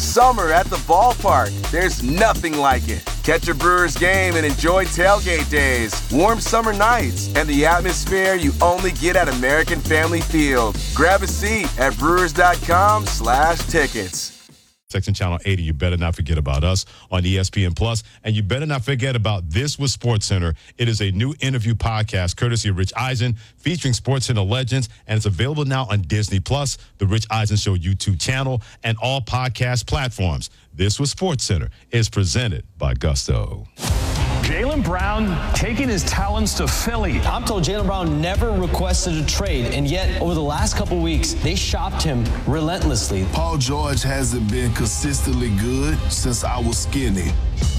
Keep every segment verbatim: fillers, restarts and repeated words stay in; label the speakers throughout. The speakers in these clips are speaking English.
Speaker 1: summer at the ballpark. There's nothing like it. Catch a Brewers game and enjoy tailgate days, warm summer nights, and the atmosphere you only get at American Family Field. Grab a seat at brewers.com slash tickets.
Speaker 2: Section Channel eighty, you better not forget about us on E S P N Plus, and you better not forget about This with SportsCenter. It is a new interview podcast courtesy of Rich Eisen featuring SportsCenter legends, and it's available now on Disney Plus, the Rich Eisen Show YouTube channel, and all podcast platforms. This with SportsCenter is presented by Gusto.
Speaker 3: Jaylen Brown taking his talents to Philly.
Speaker 4: I'm told Jaylen Brown never requested a trade, and yet over the last couple weeks, they shopped him relentlessly.
Speaker 5: Paul George hasn't been consistently good since I was skinny.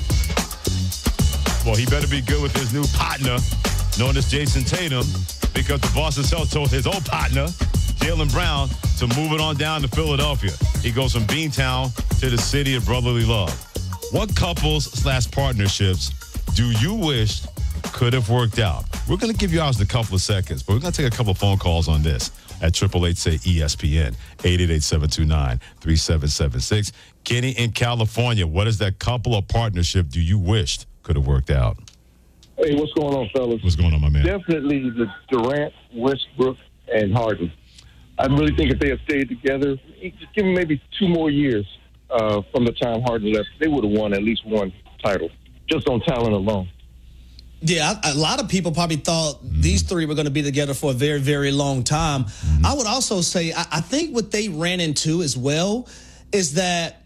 Speaker 2: Well, he better be good with his new partner, known as Jason Tatum, because the boss himself told his old partner, Jaylen Brown, to move it on down to Philadelphia. He goes from Beantown to the city of brotherly love. What couples slash partnerships do you wish could have worked out? We're going to give you ours in a couple of seconds, but we're going to take a couple of phone calls on this at eight eight eight, say, E S P N, eight eight eight, seven two nine, three seven seven six. Kenny in California, what is that couple or partnership do you wished could have worked out?
Speaker 6: Hey, what's going on, fellas?
Speaker 2: What's going on, my man?
Speaker 6: Definitely the Durant, Westbrook, and Harden. I really think if they had stayed together, just give them maybe two more years uh, from the time Harden left, they would have won at least one title, just on talent alone.
Speaker 7: Yeah, a lot of people probably thought mm-hmm. these three were going to be together for a very, very long time. Mm-hmm. I would also say, I, I think what they ran into as well is that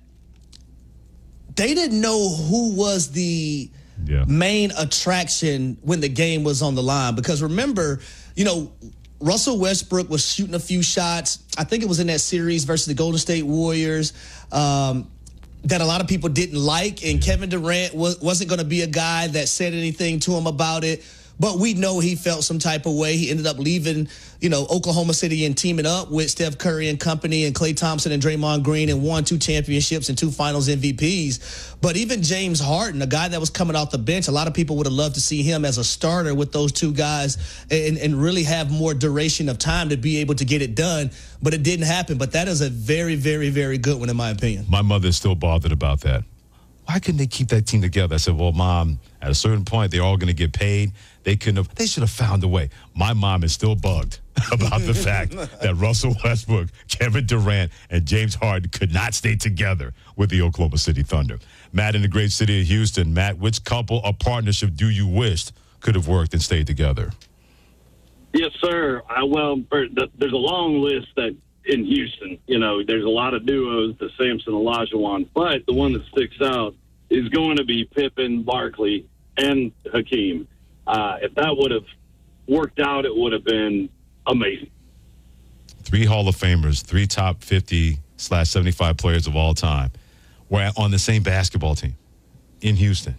Speaker 7: they didn't know who was the yeah. main attraction when the game was on the line. Because remember, you know, Russell Westbrook was shooting a few shots. I think it was in that series versus the Golden State Warriors. Um, that a lot of people didn't like, and Kevin Durant was, wasn't going to be a guy that said anything to him about it. But we know he felt some type of way. He ended up leaving, you know, Oklahoma City and teaming up with Steph Curry and company and Klay Thompson and Draymond Green and won two championships and two finals M V Ps. But even James Harden, a guy that was coming off the bench, a lot of people would have loved to see him as a starter with those two guys and, and really have more duration of time to be able to get it done. But it didn't happen. But that is a very, very, very good one in my opinion.
Speaker 2: My mother is still bothered about that. Why couldn't they keep that team together? I said, well, Mom, at a certain point, they're all going to get paid. They couldn't have, they should have found a way. My mom is still bugged about the fact that Russell Westbrook, Kevin Durant, and James Harden could not stay together with the Oklahoma City Thunder. Matt in the great city of Houston. Matt, which couple or partnership do you wish could have worked and stayed together?
Speaker 8: Yes, sir. I, well, there's a long list that in Houston, you know, there's a lot of duos, the Samson, Olajuwon, but the one that sticks out is going to be Pippen, Barkley, and Hakeem. Uh, if that would have worked out, it would have been amazing.
Speaker 2: Three Hall of Famers, three top fifty slash seventy-five players of all time were on the same basketball team in Houston,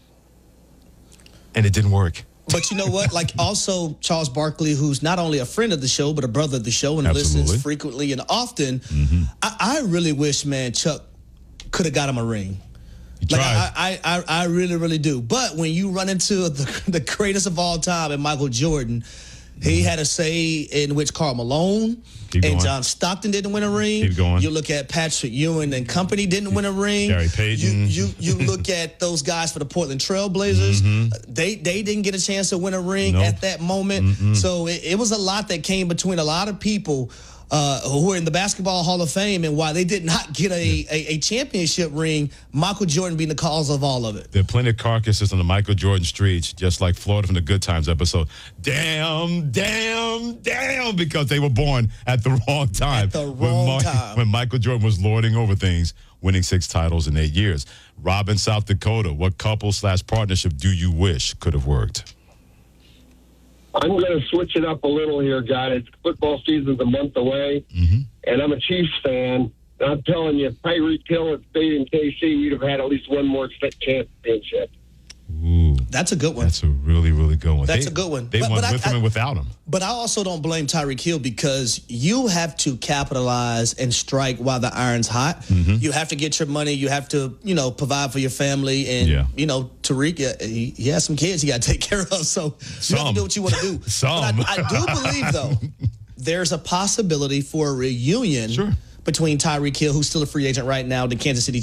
Speaker 2: and it didn't work.
Speaker 7: But you know what? Like also Charles Barkley, who's not only a friend of the show, but a brother of the show and
Speaker 2: Absolutely.
Speaker 7: listens frequently and often.
Speaker 2: Mm-hmm.
Speaker 7: I, I really wish, man, Chuck could have got him a ring.
Speaker 2: He
Speaker 7: Like
Speaker 2: tried.
Speaker 7: I, I, I really, really do. But when you run into the, the greatest of all time in Michael Jordan, he had a say in which Karl Malone
Speaker 2: Keep
Speaker 7: and
Speaker 2: going.
Speaker 7: John Stockton didn't win a ring.
Speaker 2: Keep going.
Speaker 7: You look at Patrick Ewing and company didn't win a ring.
Speaker 2: Gary Payton.
Speaker 7: You you, you look at those guys for the Portland Trail Blazers.
Speaker 2: Mm-hmm.
Speaker 7: They they didn't get a chance to win a ring
Speaker 2: Nope.
Speaker 7: at that moment.
Speaker 2: Mm-mm.
Speaker 7: So it, it was a lot that came between a lot of people uh, who are in the Basketball Hall of Fame, and why they did not get a,
Speaker 2: Yeah.
Speaker 7: a, a championship ring, Michael Jordan being the cause of all of it.
Speaker 2: There are plenty of carcasses on the Michael Jordan streets, just like Florida from the Good Times episode. Damn, damn, damn, because they were born at the wrong time.
Speaker 7: At the
Speaker 2: when
Speaker 7: wrong
Speaker 2: Mar-
Speaker 7: time.
Speaker 2: When Michael Jordan was lording over things, winning six titles in eight years. Rob in South Dakota, what couple slash partnership do you wish could have worked?
Speaker 9: I'm going to switch it up a little here, guys. Football season's a month away,
Speaker 2: Mm-hmm.
Speaker 9: and I'm a Chiefs fan. And I'm telling you, if Tyreek Hill had stayed in K C, we'd have had at least one more championship.
Speaker 2: Ooh,
Speaker 7: That's a good one.
Speaker 2: that's a really, really good one.
Speaker 7: That's
Speaker 2: They-
Speaker 7: a good one.
Speaker 2: They
Speaker 7: But-
Speaker 2: won
Speaker 7: but I-
Speaker 2: with him
Speaker 7: I-
Speaker 2: and without him.
Speaker 7: But I also don't blame Tyreek Hill because you have to capitalize and strike while the iron's hot.
Speaker 2: Mm-hmm.
Speaker 7: You have to get your money. You have to, you know, provide for your family. And,
Speaker 2: Yeah.
Speaker 7: you know, Tariq, uh, he, he has some kids he got to take care of. So you have
Speaker 2: Some.
Speaker 7: to do what you want to do.
Speaker 2: Some.
Speaker 7: But I, I do believe, though, there's a possibility for a reunion
Speaker 2: Sure.
Speaker 7: between Tyreek Hill, who's still a free agent right now, the Kansas City